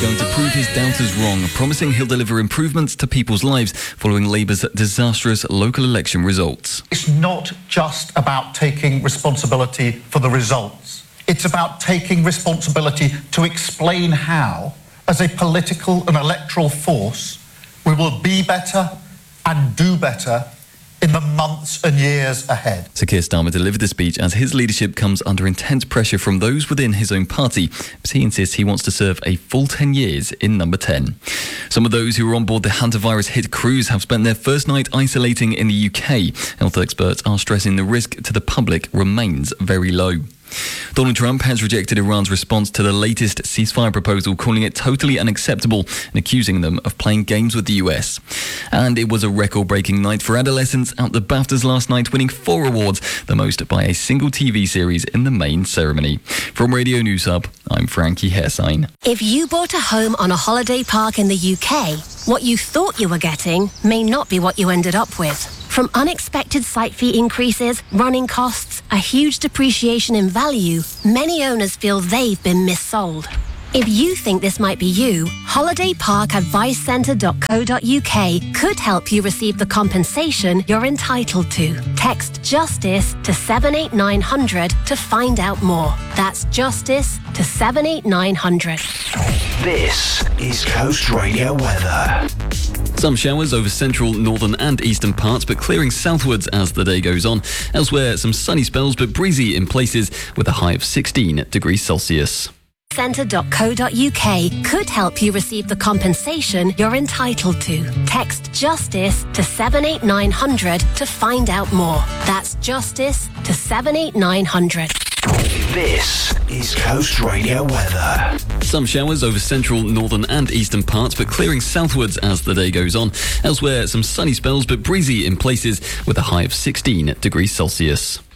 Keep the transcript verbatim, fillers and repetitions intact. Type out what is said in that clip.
going to prove his doubters wrong, promising he'll deliver improvements to people's lives following Labour's disastrous local election results. It's not just about taking responsibility for the results. It's about taking responsibility to explain how, as a political and electoral force, we will be better and do better in the months and years ahead. Sir Keir Starmer delivered the speech as his leadership comes under intense pressure from those within his own party, but he insists he wants to serve a full ten years in number ten. Some of those who were on board the hantavirus-hit cruise have spent their first night isolating in the U K. Health experts are stressing the risk to the public remains very low. Donald Trump has rejected Iran's response to the latest ceasefire proposal, calling it totally unacceptable and accusing them of playing games with the U S. And it was a record-breaking night for adolescents out the BAFTAs last night, winning four awards, the most by a single T V series in the main ceremony. From Radio News Hub, I'm Frankie Hairsine. If you bought a home on a holiday park in the U K, what you thought you were getting may not be what you ended up with. From unexpected site fee increases, running costs, a huge depreciation in value, many owners feel they've been missold. If you think this might be you, holiday park advice centre dot co dot U K could help you receive the compensation you're entitled to. Text JUSTICE to seven eight nine hundred to find out more. That's JUSTICE to seven eight nine hundred. This is Coast Radio weather. Some showers over central, northern and eastern parts, but clearing southwards as the day goes on. Elsewhere, some sunny spells, but breezy in places with a high of sixteen degrees Celsius. centre dot co dot U K could help you receive the compensation you're entitled to. Text JUSTICE to seven eight nine hundred to find out more. That's JUSTICE to seven eight nine hundred. This is Coast Radio weather. Some showers over central, northern and eastern parts, but clearing southwards as the day goes on. Elsewhere, some sunny spells, but breezy in places with a high of sixteen degrees Celsius.